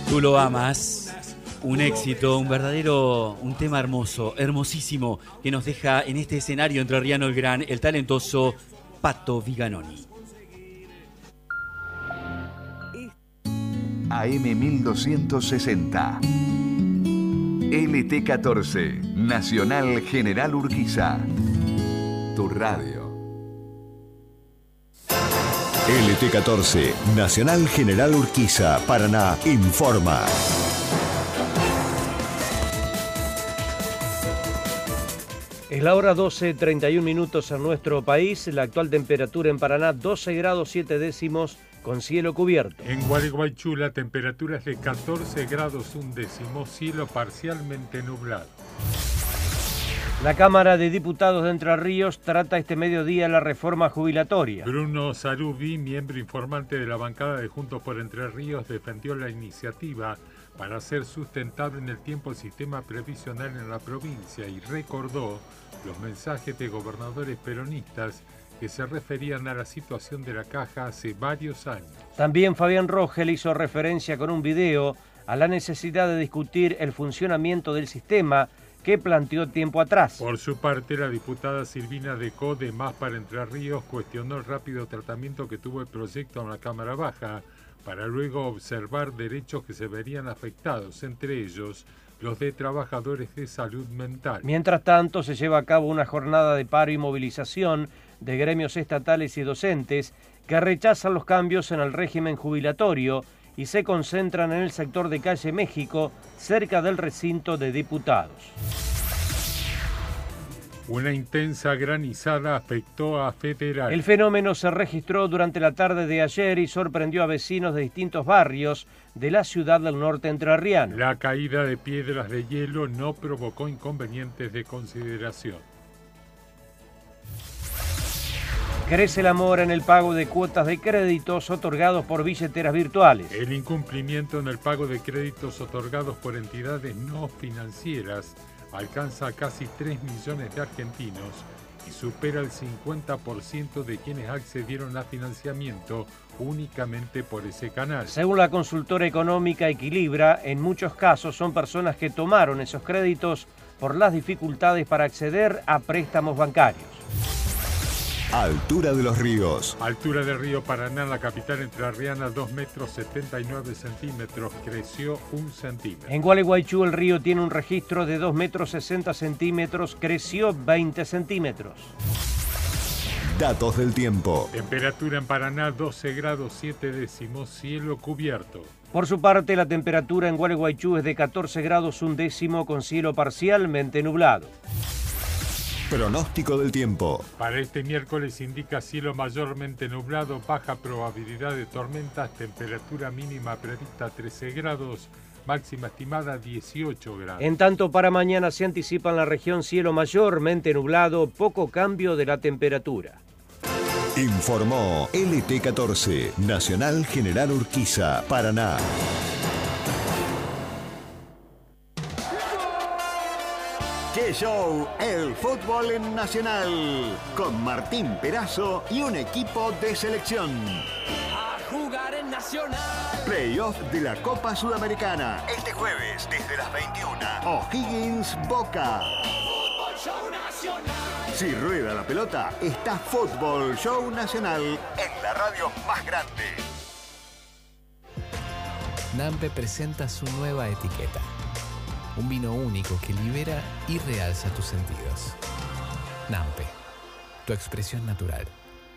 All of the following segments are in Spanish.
Tú lo amas. Un éxito, un tema hermoso, hermosísimo, que nos deja en este escenario entrerriano el talentoso Pato Viganoni. AM 1260. LT14, Nacional General Urquiza. Tu radio. LT14, Nacional General Urquiza, Paraná, informa. Es la hora 12:31 minutos en nuestro país. La actual temperatura en Paraná, 12 grados 7 décimos con cielo cubierto. En Gualeguaychú la temperatura es de 14 grados 1 décimo, cielo parcialmente nublado. La Cámara de Diputados de Entre Ríos trata este mediodía la reforma jubilatoria. Bruno Sarubi, miembro informante de la bancada de Juntos por Entre Ríos, defendió la iniciativa para hacer sustentable en el tiempo el sistema previsional en la provincia y recordó los mensajes de gobernadores peronistas que se referían a la situación de la caja hace varios años. También Fabián Rogel hizo referencia con un video a la necesidad de discutir el funcionamiento del sistema que planteó tiempo atrás. Por su parte, la diputada Silvina Decó, de Más para Entre Ríos, cuestionó el rápido tratamiento que tuvo el proyecto en la Cámara Baja, para luego observar derechos que se verían afectados, entre ellos los de trabajadores de salud mental. Mientras tanto, se lleva a cabo una jornada de paro y movilización de gremios estatales y docentes que rechazan los cambios en el régimen jubilatorio y se concentran en el sector de Calle México, cerca del recinto de diputados. Una intensa granizada afectó a Federal. El fenómeno se registró durante la tarde de ayer y sorprendió a vecinos de distintos barrios de la ciudad del norte entrerriano. La caída de piedras de hielo no provocó inconvenientes de consideración. Crece la mora en el pago de cuotas de créditos otorgados por billeteras virtuales. El incumplimiento en el pago de créditos otorgados por entidades no financieras alcanza a casi 3 millones de argentinos y supera el 50% de quienes accedieron a financiamiento únicamente por ese canal. Según la consultora económica Equilibra, en muchos casos son personas que tomaron esos créditos por las dificultades para acceder a préstamos bancarios. Altura de los ríos. Altura del río Paraná, la capital entrerriana, 2,79 metros, creció 1 centímetro. En Gualeguaychú el río tiene un registro de 2,60 metros, creció 20 centímetros. Datos del tiempo. Temperatura en Paraná, 12 grados 7 décimos, cielo cubierto. Por su parte, la temperatura en Gualeguaychú es de 14 grados 1 décimo con cielo parcialmente nublado. Pronóstico del tiempo. Para este miércoles indica cielo mayormente nublado, baja probabilidad de tormentas, temperatura mínima prevista 13 grados, máxima estimada 18 grados. En tanto, para mañana se anticipa en la región cielo mayormente nublado, poco cambio de la temperatura. Informó LT14, Nacional General Urquiza, Paraná. ¡Qué show! El fútbol en Nacional, con Martín Perazo y un equipo de selección. A jugar en Nacional. Playoff de la Copa Sudamericana. Este jueves, desde las 21. O'Higgins Boca. Fútbol Show Nacional. Si rueda la pelota, está Fútbol Show Nacional en la radio más grande. Nampe presenta su nueva etiqueta. Un vino único que libera y realza tus sentidos. Nampe, tu expresión natural.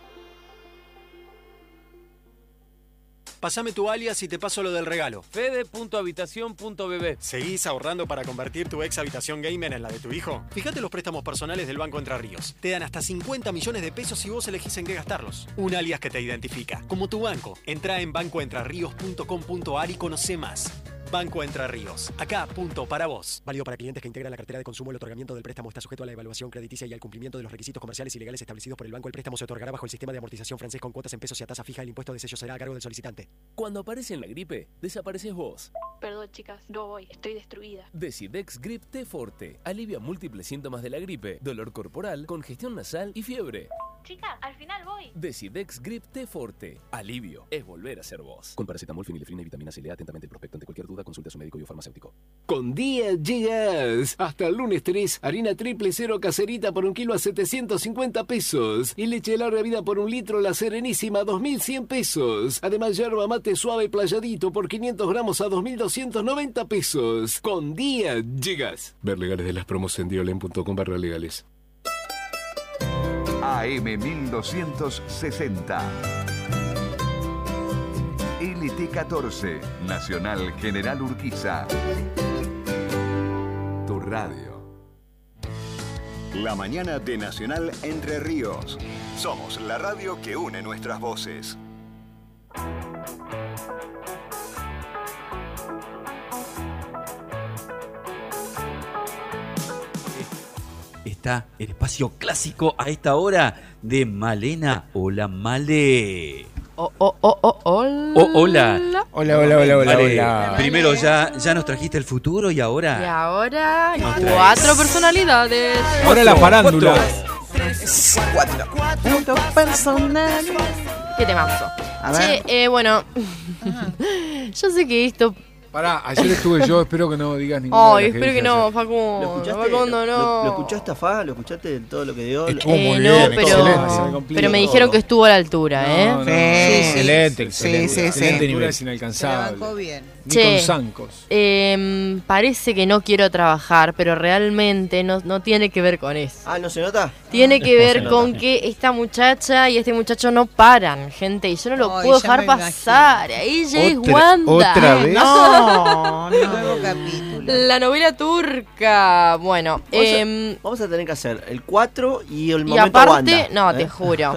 Pásame tu alias y te paso lo del regalo. Fede.habitación.bb. ¿Seguís ahorrando para convertir tu ex habitación gamer en la de tu hijo? Fíjate los préstamos personales del Banco Entre Ríos. Te dan hasta 50 millones de pesos si vos elegís en qué gastarlos. Un alias que te identifica, como tu banco. Entrá en bancoentrerríos.com.ar y conocé más. Banco Entre Ríos. Acá, punto para vos. Válido para clientes que integran la cartera de consumo. El otorgamiento del préstamo está sujeto a la evaluación crediticia y al cumplimiento de los requisitos comerciales y legales establecidos por el banco. El préstamo se otorgará bajo el sistema de amortización francés con cuotas en pesos y a tasa fija. El impuesto de sello será a cargo del solicitante. Cuando aparece en la gripe, desapareces vos. Perdón, chicas, no voy. Estoy destruida. Decidex Grip T Forte. Alivia múltiples síntomas de la gripe, dolor corporal, congestión nasal y fiebre. Chicas, al final voy. Decidex Grip T-Forte. Alivio es volver a ser vos. Con paracetamol, fenilefrina y vitamina C. Lea atentamente el prospecto. Ante cualquier duda, consulte a su médico y o farmacéutico. Con Día llegas. Hasta el lunes 3, harina triple cero caserita por 1 kilo a 750 pesos. Y leche de larga vida por 1 litro La Serenísima a 2.100 pesos. Además, yerba mate suave playadito por 500 gramos a 2.290 pesos. Con Día llegas. Ver legales de las promos en diolen.com/legales. AM 1260. LT14, Nacional General Urquiza. Tu radio. La mañana de Nacional Entre Ríos. Somos la radio que une nuestras voces. Está el espacio clásico a esta hora de Malena. Hola, Male. Hola. Hola. Primero ya nos trajiste el futuro y ahora... Y ahora 4 personalidades. Ahora la farándula. 4 personalidades. ¿Qué temazo? Che, bueno, yo sé que esto... Pará, ayer estuve yo, espero que no digas ninguna. Ay, espero que no, Facundo. Facundo, no. ¿Lo escuchaste a Fa? ¿Lo escuchaste de todo lo que dio? Estuvo muy bien, pero me dijeron que estuvo a la altura, no, excelente. Excelente nivel. Es inalcanzable. Ni con zancos. Parece que no quiero trabajar, pero realmente no tiene que ver con eso. Ah, ¿no se nota? Tiene que ver con que esta muchacha y este muchacho no paran, gente, y yo no lo puedo dejar pasar. Ella es Wanda. ¿Otra vez? No. Nuevo capítulo. La novela turca. Bueno, vamos a tener que hacer el 4 y el momento y aparte, Wanda. No, te juro.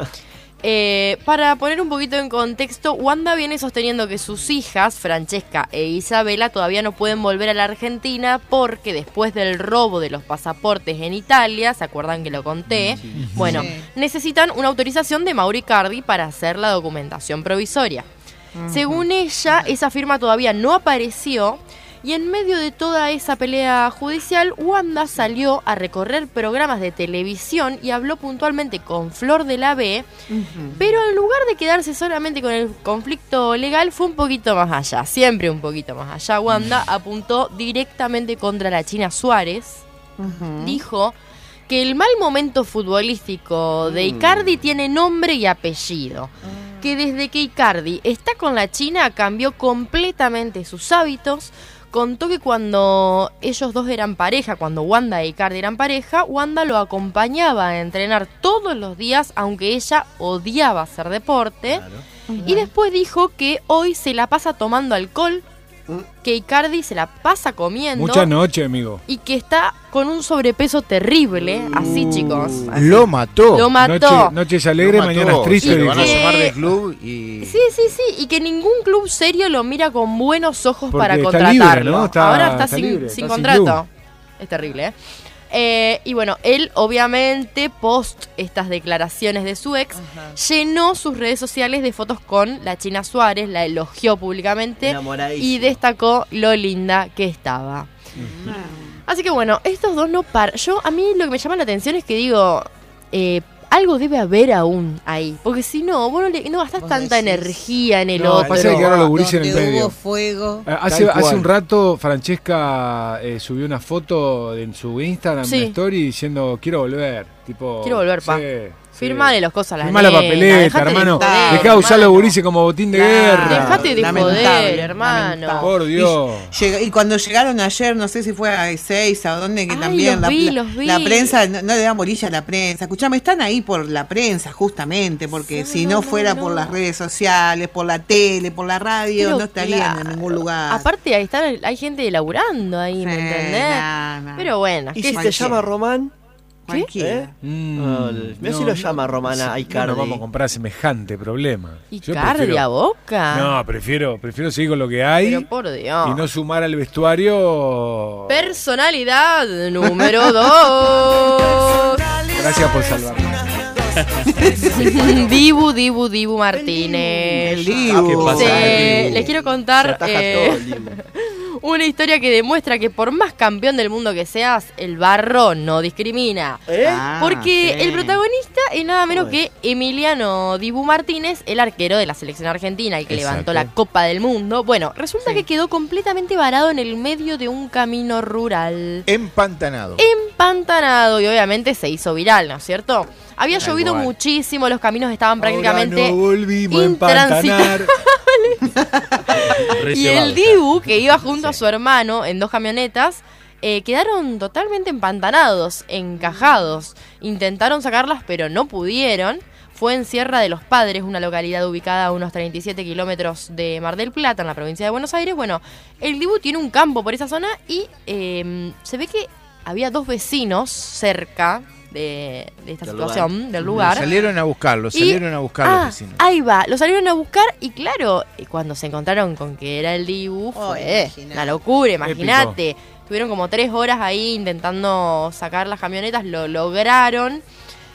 Para poner un poquito en contexto, Wanda viene sosteniendo que sus hijas, Francesca e Isabela, todavía no pueden volver a la Argentina porque después del robo de los pasaportes en Italia, ¿se acuerdan que lo conté? Sí. Bueno, necesitan una autorización de Mauro Icardi para hacer la documentación provisoria. Según ella, esa firma todavía no apareció. Y en medio de toda esa pelea judicial, Wanda salió a recorrer programas de televisión y habló puntualmente con Flor de la B, pero en lugar de quedarse solamente con el conflicto legal, fue un poquito más allá, siempre un poquito más allá. Wanda apuntó directamente contra la China Suárez, dijo que el mal momento futbolístico de Icardi tiene nombre y apellido, que desde que Icardi está con la China cambió completamente sus hábitos. Contó que cuando ellos dos eran pareja, cuando Wanda e Icardi eran pareja, Wanda lo acompañaba a entrenar todos los días, aunque ella odiaba hacer deporte. Claro. Y después dijo que hoy se la pasa tomando alcohol, que Icardi se la pasa comiendo. Mucha noche, amigo. Y que está con un sobrepeso terrible, así, chicos. Así. Lo mató. Noches alegres, mañanas tristes. Lo van a sumar del club y... Sí, y que ningún club serio lo mira con buenos ojos para está contratarlo. Libre, ¿no? Ahora está libre, sin contrato. Es terrible, y bueno, él obviamente post estas declaraciones de su ex, llenó sus redes sociales de fotos con la China Suárez, la elogió públicamente y destacó lo linda que estaba. Así que bueno, estos dos no paran. A mí lo que me llama la atención es que digo, algo debe haber aún ahí, porque si no, vos no gastas tanta energía en el otro. Pasa que ahora los gurises en el medio. Hubo fuego. Hace un rato Francesca subió una foto en su Instagram, story, diciendo quiero volver. Quiero volver, pa. Firmale los cosas a la Firma la papeleta, hermano. Dejá de usar los gurises como botín de guerra. Dejate de joder, hermano. Por Dios. Y cuando llegaron ayer, no sé si fue a 6 a dónde, que también los vi. La prensa, no le dan bolilla a la prensa. Escuchame, están ahí por la prensa, justamente, porque si no fuera por las redes sociales, por la tele, por la radio, no estarían en ningún lugar. Aparte, hay gente laburando ahí, ¿me entendés? Pero bueno. ¿Y si te llama Román? ¿Qué? Mira si lo llama Romana a Icardi. No vamos a comprar semejante problema. ¿Icardi a Boca? No, prefiero seguir con lo que hay. Pero por Dios. Y no sumar al vestuario. Personalidad número 2. Gracias por salvarme. Dibu Martínez. El Dibu. Les quiero contar Una historia que demuestra que por más campeón del mundo que seas, el barro no discrimina. Porque el protagonista es nada menos que Emiliano Dibu Martínez, el arquero de la selección argentina, el que levantó la Copa del Mundo. Bueno, resulta que quedó completamente varado en el medio de un camino rural. Empantanado. Y obviamente se hizo viral, ¿no es cierto? Había llovido muchísimo, los caminos estaban prácticamente no volvimos a empantanar. Y el Dibu, que iba junto a su hermano en 2 camionetas, quedaron totalmente empantanados, encajados. Intentaron sacarlas, pero no pudieron. Fue en Sierra de los Padres, una localidad ubicada a unos 37 kilómetros de Mar del Plata, en la provincia de Buenos Aires. Bueno, el Dibu tiene un campo por esa zona y se ve que había 2 vecinos cerca de esta situación, del lugar. Salieron a buscarlo, los vecinos. Ahí va, lo salieron a buscar y claro, cuando se encontraron con que era el Dibu, fue una locura, imagínate. Tuvieron como 3 horas ahí intentando sacar las camionetas, lo lograron.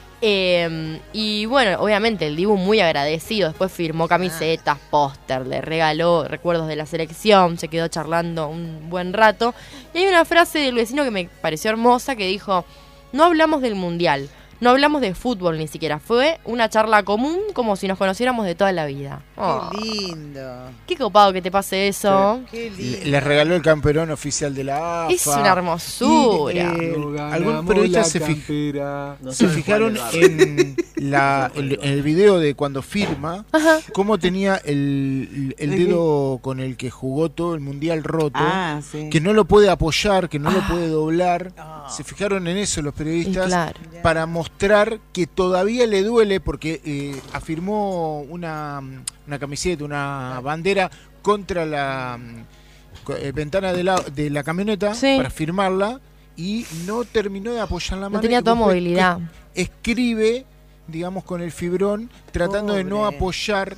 Y bueno, obviamente el Dibu muy agradecido, después firmó camisetas, póster, le regaló recuerdos de la selección, se quedó charlando un buen rato. Y hay una frase del vecino que me pareció hermosa que dijo: no hablamos del mundial, no hablamos de fútbol ni siquiera, fue una charla común como si nos conociéramos de toda la vida. Qué lindo. Qué copado que te pase eso. Qué lindo. Les regaló el camperón oficial de la AFA. Es una hermosura. Y, algunos periodistas se fijaron en el video de cuando firma, cómo tenía el dedo con el que jugó todo el mundial roto, que no lo puede apoyar, que no lo puede doblar. Se fijaron en eso los periodistas para mostrar que todavía le duele porque afirmó una camiseta, una bandera contra la ventana de la camioneta para firmarla y no terminó de apoyar la mano. No tenía toda movilidad. Escribe, digamos, con el fibrón, tratando de no apoyar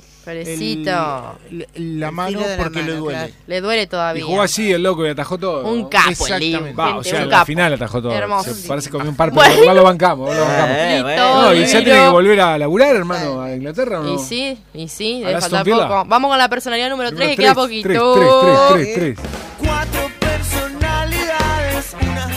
la mano porque le duele. Claro. Le duele todavía. Y jugó así el loco y atajó todo. Un capo el Dibu. O sea, en la final atajó todo. Hermoso. Parece que comió un par, pero igual lo bancamos. No, y ya tiene que volver a laburar, hermano, a Inglaterra, ¿o no? Y sí, debe faltar poco. Vamos con la personalidad número 3, que queda poquito. 3. 4 personalidades,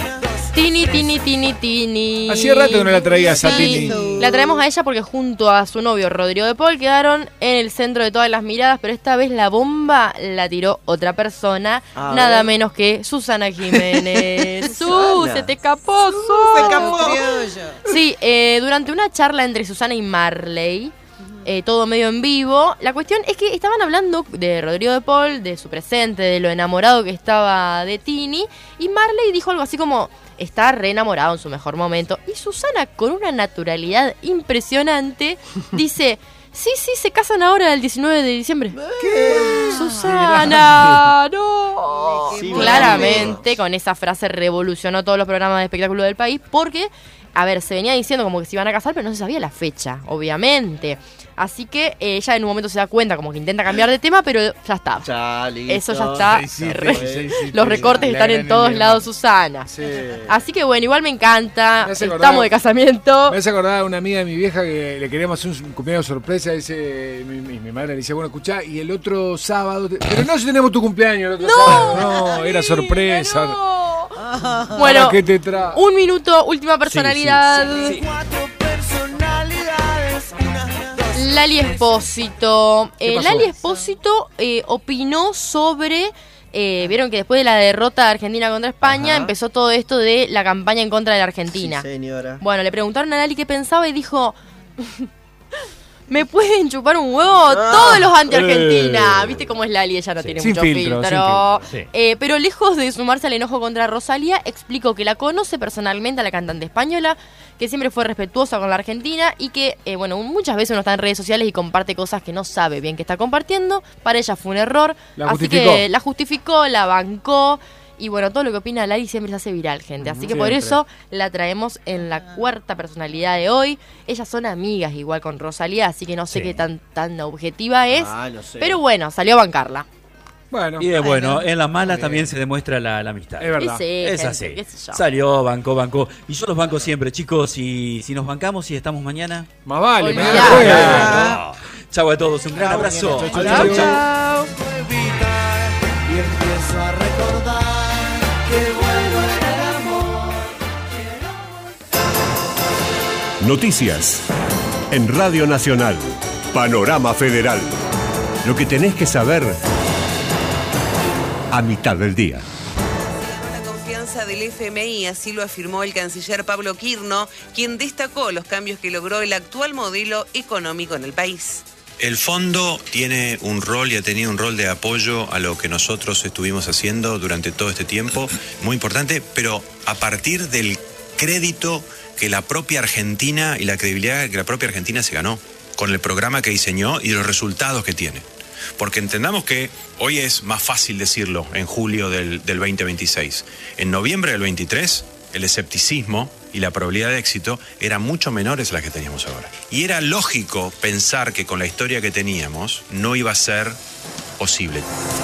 Tini. Hacía rato que no la traías a Tini. La traemos a ella porque junto a su novio Rodrigo de Paul quedaron en el centro de todas las miradas, pero esta vez la bomba la tiró otra persona, nada menos que Susana Jiménez. Se te escapó, Se escapó. Sí, durante una charla entre Susana y Marley, todo medio en vivo, la cuestión es que estaban hablando de Rodrigo de Paul, de su presente, de lo enamorado que estaba de Tini, y Marley dijo algo así como: está re enamorado en su mejor momento. Y Susana, con una naturalidad impresionante, dice: sí, se casan ahora el 19 de diciembre. ¿Qué? Susana, no. Claramente, con esa frase revolucionó todos los programas de espectáculo del país, porque, a ver, se venía diciendo como que se iban a casar, pero no se sabía la fecha, obviamente. Así que ella en un momento se da cuenta, como que intenta cambiar de tema, pero ya está. Eso ya está. Los recortes están en todos lados, Susana. Así que bueno, igual me encanta. Estamos de casamiento. Me hace acordar a una amiga de mi vieja que le queríamos hacer un cumpleaños sorpresa. Dice, mi madre le dice: bueno, escuchá, y el otro sábado. Pero no, si tenemos tu cumpleaños el otro sábado. No, era sorpresa. Bueno, un minuto, última personalidad. Lali Espósito. Lali Espósito opinó sobre... vieron que después de la derrota de Argentina contra España empezó todo esto de la campaña en contra de la Argentina. Sí, señora. Bueno, le preguntaron a Lali qué pensaba y dijo: me pueden chupar un huevo todos los anti-Argentina. ¿Viste cómo es Lali? Ella no tiene mucho filtro. Pero lejos de sumarse al enojo contra Rosalía, explicó que la conoce personalmente a la cantante española, que siempre fue respetuosa con la Argentina y que, bueno, muchas veces uno está en redes sociales y comparte cosas que no sabe bien que está compartiendo. Para ella fue un error, así que la justificó, la bancó. Y bueno, todo lo que opina Lali siempre se hace viral, gente. Así que por eso la traemos en la cuarta personalidad de hoy. Ellas son amigas igual con Rosalía, así que no sé qué tan objetiva es. No sé. Pero bueno, salió a bancarla. Bueno, y bueno, en las malas también se demuestra la amistad. Es verdad. Es así. Salió, bancó. Y yo los banco siempre, chicos. Y si nos bancamos y estamos mañana. Más vale, mañana juega. Chau a todos, un gran abrazo. Chau. y empiezo a recordar que bueno era el amor. Noticias en Radio Nacional. Panorama Federal. Lo que tenés que saber a mitad del día. La confianza del FMI, así lo afirmó el canciller Pablo Quirno, quien destacó los cambios que logró el actual modelo económico en el país. El fondo tiene un rol y ha tenido un rol de apoyo a lo que nosotros estuvimos haciendo durante todo este tiempo, muy importante, pero a partir del crédito que la propia Argentina y la credibilidad que la propia Argentina se ganó con el programa que diseñó y los resultados que tiene. Porque entendamos que hoy es más fácil decirlo en julio del 2026. En noviembre del 23, el escepticismo y la probabilidad de éxito eran mucho menores a las que teníamos ahora. Y era lógico pensar que con la historia que teníamos no iba a ser posible.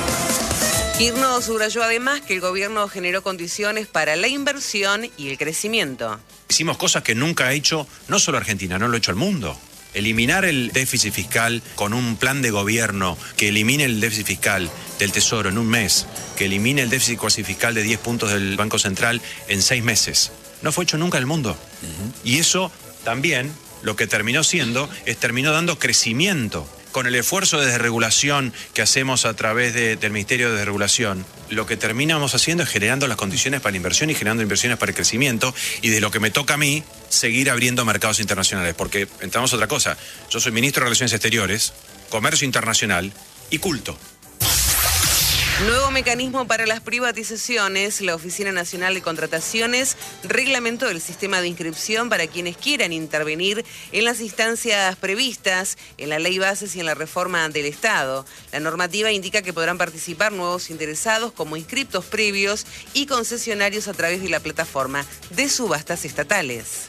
Quirno subrayó además que el gobierno generó condiciones para la inversión y el crecimiento. Hicimos cosas que nunca ha hecho no solo Argentina, no lo ha hecho el mundo. Eliminar el déficit fiscal con un plan de gobierno que elimine el déficit fiscal del Tesoro en un mes, que elimine el déficit cuasi fiscal de 10 puntos del Banco Central en 6 meses. No fue hecho nunca en el mundo. Y eso también lo que terminó siendo es terminó dando crecimiento. Con el esfuerzo de desregulación que hacemos a través del Ministerio de Desregulación, lo que terminamos haciendo es generando las condiciones para la inversión y generando inversiones para el crecimiento, y de lo que me toca a mí, seguir abriendo mercados internacionales. Porque entramos a otra cosa. Yo soy ministro de Relaciones Exteriores, Comercio Internacional y Culto. Nuevo mecanismo para las privatizaciones. La Oficina Nacional de Contrataciones reglamentó el sistema de inscripción para quienes quieran intervenir en las instancias previstas en la Ley Bases y en la reforma del Estado. La normativa indica que podrán participar nuevos interesados como inscriptos previos y concesionarios a través de la plataforma de subastas estatales.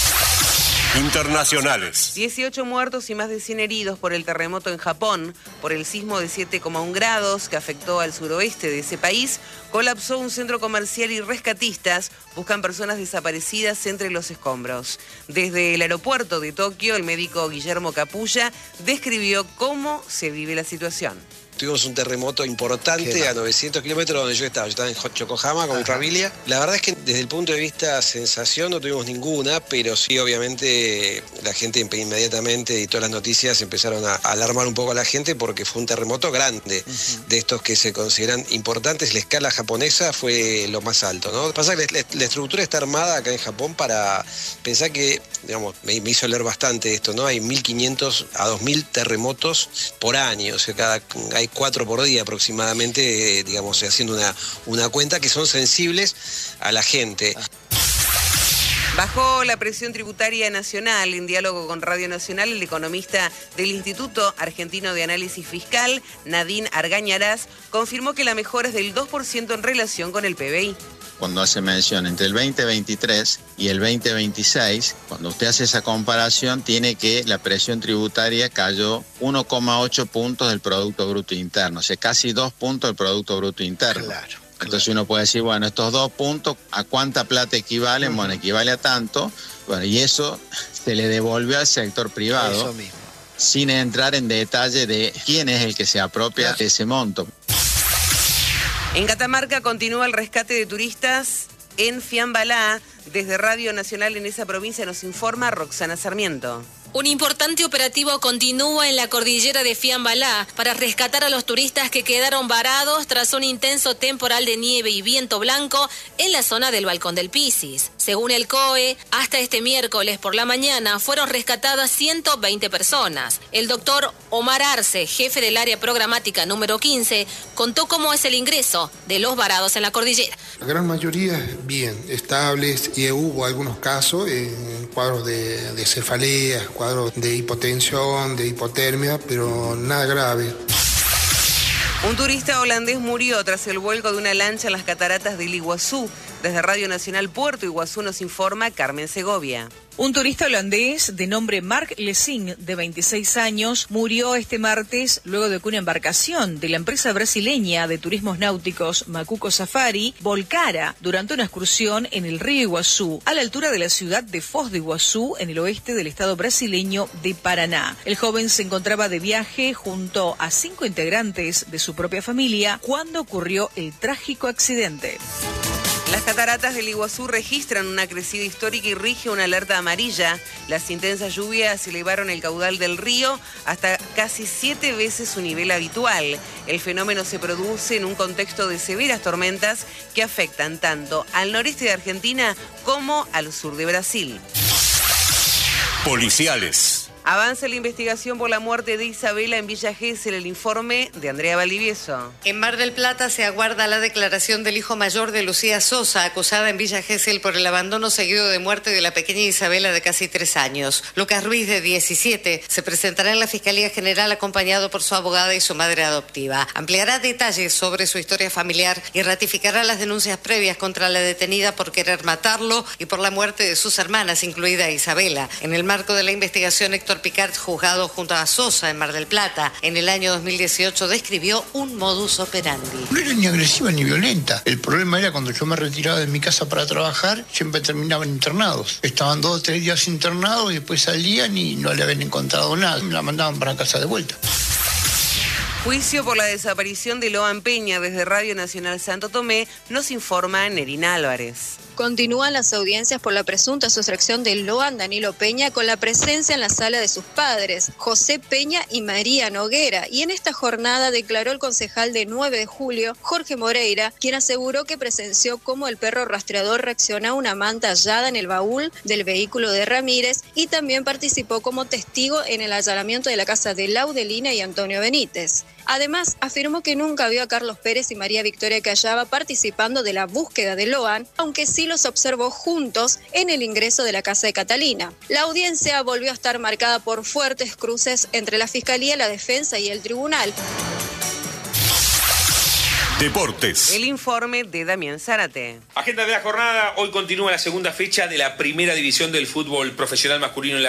Internacionales. 18 muertos y más de 100 heridos por el terremoto en Japón. Por el sismo de 7,1 grados que afectó al suroeste de ese país, colapsó un centro comercial y rescatistas buscan personas desaparecidas entre los escombros. Desde el aeropuerto de Tokio, el médico Guillermo Capulla describió cómo se vive la situación. Tuvimos un terremoto importante a 900 kilómetros donde yo estaba. Yo estaba en Yokohama con mi familia. La verdad es que desde el punto de vista sensación no tuvimos ninguna, pero sí obviamente la gente inmediatamente y todas las noticias empezaron a alarmar un poco a la gente porque fue un terremoto grande, de estos que se consideran importantes. La escala japonesa fue lo más alto, ¿no? Pasa que la estructura está armada acá en Japón para pensar que, digamos, me hizo leer bastante esto, ¿no? Hay 1.500 a 2.000 terremotos por año, o sea, hay 4 por día aproximadamente, digamos, haciendo una cuenta que son sensibles a la gente. Bajo la presión tributaria nacional, en diálogo con Radio Nacional, el economista del Instituto Argentino de Análisis Fiscal, Nadine Argañarás, confirmó que la mejora es del 2% en relación con el PBI. Cuando hace mención entre el 2023 y el 2026, cuando usted hace esa comparación, tiene que la presión tributaria cayó 1,8 puntos del Producto Bruto Interno, o sea, casi 2 puntos del Producto Bruto Interno. Claro. Entonces uno puede decir, bueno, estos 2 puntos, ¿a cuánta plata equivalen? Bueno, equivale a tanto, bueno, y eso se le devolvió al sector privado, eso mismo, sin entrar en detalle de quién es el que se apropia de ese monto. En Catamarca continúa el rescate de turistas en Fiambalá. Desde Radio Nacional en esa provincia nos informa Roxana Sarmiento. Un importante operativo continúa en la cordillera de Fiambalá para rescatar a los turistas que quedaron varados tras un intenso temporal de nieve y viento blanco en la zona del Balcón del Pisis. Según el COE, hasta este miércoles por la mañana fueron rescatadas 120 personas. El doctor Omar Arce, jefe del área programática número 15, contó cómo es el ingreso de los varados en la cordillera. La gran mayoría bien, estables, y hubo algunos casos, cuadros de cefaleas, cuadros de hipotensión, de hipotermia, pero nada grave. Un turista holandés murió tras el vuelco de una lancha en las cataratas del Iguazú. Desde Radio Nacional Puerto Iguazú nos informa Carmen Segovia. Un turista holandés de nombre Mark Lessing, de 26 años, murió este martes luego de que una embarcación de la empresa brasileña de turismos náuticos Macuco Safari volcara durante una excursión en el río Iguazú, a la altura de la ciudad de Foz de Iguazú, en el oeste del estado brasileño de Paraná. El joven se encontraba de viaje junto a 5 integrantes de su propia familia cuando ocurrió el trágico accidente. Las cataratas del Iguazú registran una crecida histórica y rige una alerta amarilla. Las intensas lluvias elevaron el caudal del río hasta casi 7 veces su nivel habitual. El fenómeno se produce en un contexto de severas tormentas que afectan tanto al noreste de Argentina como al sur de Brasil. Policiales. Avanza la investigación por la muerte de Isabela en Villa Gesell. El informe de Andrea Valdivieso. En Mar del Plata se aguarda la declaración del hijo mayor de Lucía Sosa, acusada en Villa Gesell por el abandono seguido de muerte de la pequeña Isabela de casi 3 años. Lucas Ruiz, de 17, se presentará en la Fiscalía General acompañado por su abogada y su madre adoptiva. Ampliará detalles sobre su historia familiar y ratificará las denuncias previas contra la detenida por querer matarlo y por la muerte de sus hermanas, incluida Isabela. En el marco de la investigación, Héctor Picard, juzgado junto a Sosa en Mar del Plata en el año 2018, describió un modus operandi. No era ni agresiva ni violenta. El problema era cuando yo me retiraba de mi casa para trabajar, siempre terminaban internados. Estaban 2 o 3 días internados y después salían y no le habían encontrado nada. Me la mandaban para casa de vuelta. Juicio por la desaparición de Loan Peña. Desde Radio Nacional Santo Tomé nos informa Nerina Álvarez. Continúan las audiencias por la presunta sustracción de Loan Danilo Peña con la presencia en la sala de sus padres, José Peña y María Noguera. Y en esta jornada declaró el concejal de 9 de julio, Jorge Moreira, quien aseguró que presenció cómo el perro rastreador reaccionó a una manta hallada en el baúl del vehículo de Ramírez y también participó como testigo en el allanamiento de la casa de Laudelina y Antonio Benítez. Además, afirmó que nunca vio a Carlos Pérez y María Victoria Callava participando de la búsqueda de Loan, aunque sí los observó juntos en el ingreso de la casa de Catalina. La audiencia volvió a estar marcada por fuertes cruces entre la Fiscalía, la Defensa y el Tribunal. Deportes. El informe de Damián Zárate. Agenda de la jornada. Hoy continúa la segunda fecha de la primera división del fútbol profesional masculino en